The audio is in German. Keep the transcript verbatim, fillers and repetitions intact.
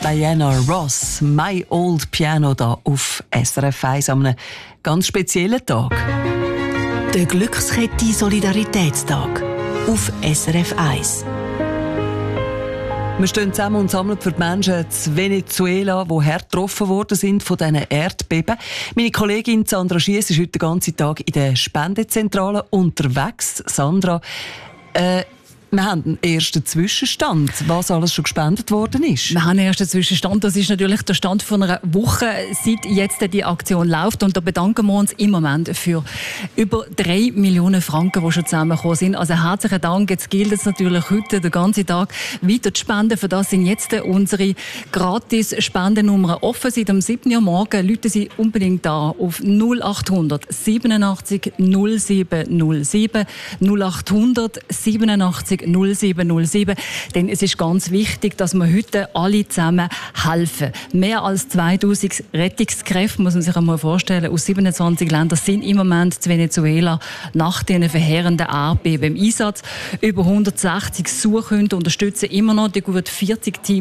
Diana Ross, My Old Piano, da auf S R F eins an einem ganz speziellen Tag. Der Glückskette Solidaritätstag auf S R F eins. Wir stehen zusammen und sammeln für die Menschen in Venezuela, die hart getroffen worden sind von diesen Erdbeben. Meine Kollegin Sandra Schiess ist heute den ganzen Tag in der Spendezentrale unterwegs. Sandra, äh, wir haben einen ersten Zwischenstand, was alles schon gespendet worden ist. Wir haben einen ersten Zwischenstand. Das ist natürlich der Stand von einer Woche, seit jetzt die Aktion läuft. Und da bedanken wir uns im Moment für über drei Millionen Franken, die schon zusammengekommen sind. Also herzlichen Dank. Jetzt gilt es natürlich heute den ganzen Tag weiter zu spenden. Für das sind jetzt unsere Gratis-Spendennummern offen. Seit dem siebten Uhr morgen rufen Sie unbedingt da auf null acht hundert siebenundachtzig null sieben null sieben null acht hundert siebenundachtzig null sieben null sieben. Denn es ist ganz wichtig, dass wir heute alle zusammen helfen. Mehr als zweitausend Rettungskräfte, muss man sich einmal vorstellen, aus siebenundzwanzig Ländern sind im Moment in Venezuela nach diesen verheerenden Erdbeben im Einsatz. Über hundertsechzig Suchhunde unterstützen immer noch die gut vierzig Teams